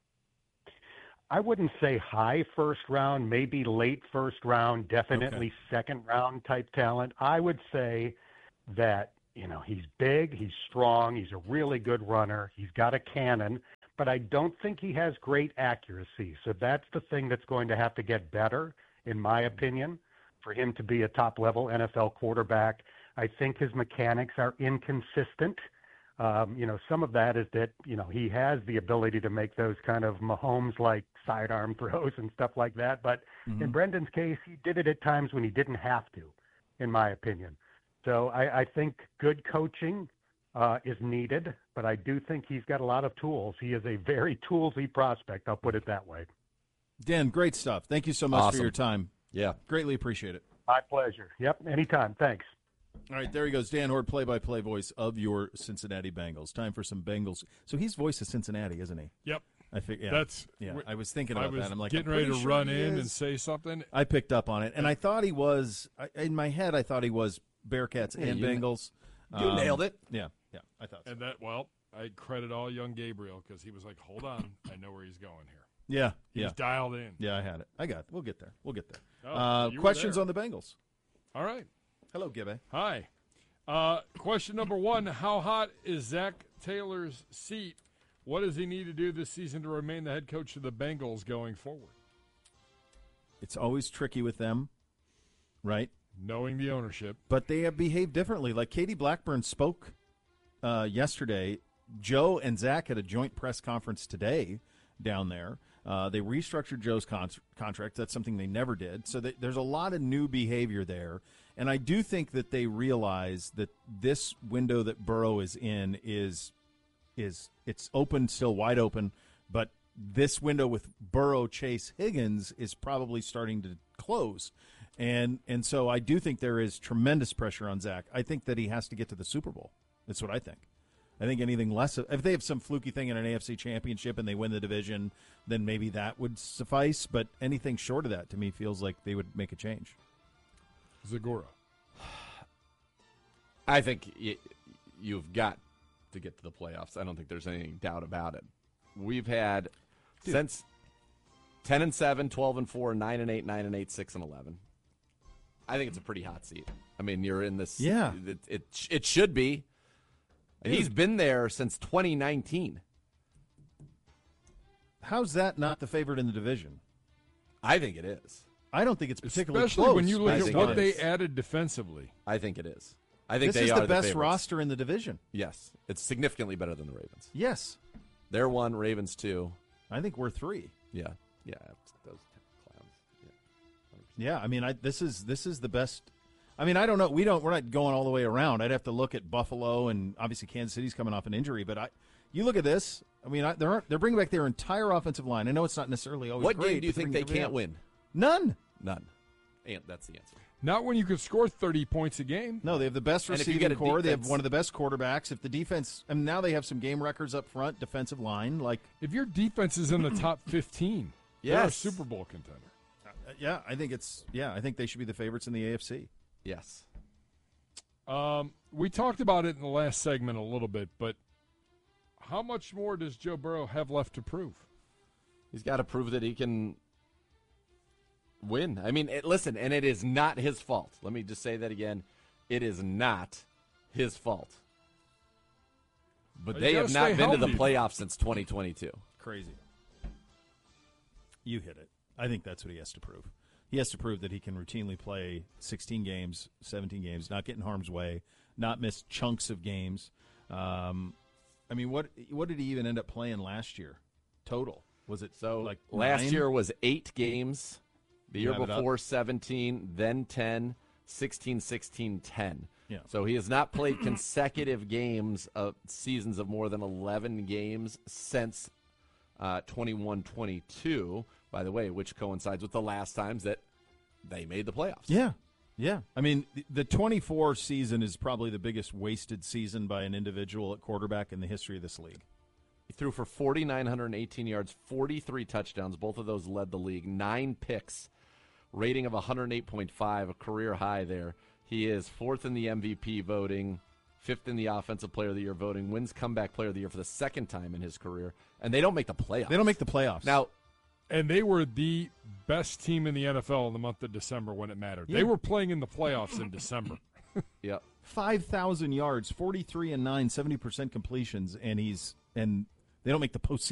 I wouldn't say high first round, maybe late first round, definitely second round type talent. I would say that, he's big, he's strong, he's a really good runner, he's got a cannon, but I don't think he has great accuracy. So that's the thing that's going to have to get better, in my opinion, for him to be a top-level NFL quarterback. I think his mechanics are inconsistent. Some of that is that, he has the ability to make those kind of Mahomes-like sidearm throws and stuff like that. But in Brendan's case, he did it at times when he didn't have to, in my opinion. So I think good coaching is needed, but I do think he's got a lot of tools. He is a very toolsy prospect, I'll put it that way. Dan, great stuff. Thank you so much for your time. Yeah. Greatly appreciate it. My pleasure. Yep, anytime. Thanks. All right, there he goes. Dan Hoard, play-by-play voice of your Cincinnati Bengals. Time for some Bengals. So he's voice of Cincinnati, isn't he? Yep. I was thinking about that. I'm like, getting ready to run in and say something. I picked up on it, and I thought he was. In my head, I thought he was Bearcats and Bengals. You nailed it. Yeah, I thought so. And I credit all young Gabriel because he was like, "Hold on, I know where he's going here." Yeah, he's dialed in. Yeah, I had it. I got it. We'll get there. Oh, questions on the Bengals. All right. Hello, Gibby. Hi. Question number 1: How hot is Zach Taylor's seat? What does he need to do this season to remain the head coach of the Bengals going forward? It's always tricky with them, right? Knowing the ownership. But they have behaved differently. Like Katie Blackburn spoke yesterday. Joe and Zach had a joint press conference today down there. They restructured Joe's contract. That's something they never did. So there's a lot of new behavior there. And I do think that they realize that this window that Burrow is in is it's open, still wide open, but this window with Burrow, Chase, Higgins is probably starting to close. And so I do think there is tremendous pressure on Zach. I think that he has to get to the Super Bowl. That's what I think. I think anything less, if they have some fluky thing in an AFC championship and they win the division, then maybe that would suffice. But anything short of that, to me, feels like they would make a change. Zagora. I think you've got to get to the playoffs. I don't think there's any doubt about it. We've had since 10-7, 12-4, 9-8, 9-8, 6-11. I think it's a pretty hot seat. I mean, you're in this. Yeah. It should be. And he's been there since 2019. How's that not the favorite in the division? I think it is. I don't think it's particularly Especially close. when you look at what they added defensively. I think it is. I think this they is are the best favorites. roster in the division. Yes. It's significantly better than the Ravens. Yes. They're 1, Ravens 2. I think we're 3. Yeah. Yeah. Those clowns. Yeah. I mean, this is the best. I mean, I don't know. We're not going all the way around. I'd have to look at Buffalo, and obviously Kansas City's coming off an injury. But you look at this. I mean, they're bringing back their entire offensive line. I know it's not necessarily always What great. game do you think they can't win? None. And that's the answer. Not when you could score 30 points a game. No, they have the best And if you receiving get a core. They have defense- one of the best quarterbacks. If the defense, and now they have some game records up front, defensive line. Like, if your defense is in the top 15, they're a Super Bowl contender. Yeah, I think I think they should be the favorites in the AFC. Yes. We talked about it in the last segment a little bit, but how much more does Joe Burrow have left to prove? He's got to prove that he can win. I mean, listen, and it is not his fault. Let me just say that again. It is not his fault. But they have not been to the playoffs since 2022. Crazy. You hit it. I think that's what he has to prove. He has to prove that he can routinely play 16 games, 17 games, not get in harm's way, not miss chunks of games. I mean, what did he even end up playing last year? Total. Was it like last 9? year was 8 games. The year Wrap it up. before 17, then 10, 16, 16, 10. Yeah. So he has not played consecutive games of seasons of more than 11 games since 21-22, by the way, which coincides with the last times that they made the playoffs. Yeah. Yeah. I mean, the 24 season is probably the biggest wasted season by an individual at quarterback in the history of this league. He threw for 4,918 yards, 43 touchdowns. Both of those led the league. 9 picks, rating of 108.5, a career high there. He is 4th in the MVP voting, 5th in the Offensive Player of the Year voting, wins Comeback Player of the Year for the second time in his career, and they don't make the playoffs. They don't make the playoffs. Now, and they were the best team in the NFL in the month of December when it mattered. Yeah. They were playing in the playoffs in December. Yep. 5,000 yards, 43-9, 70% completions, and they don't make the postseason.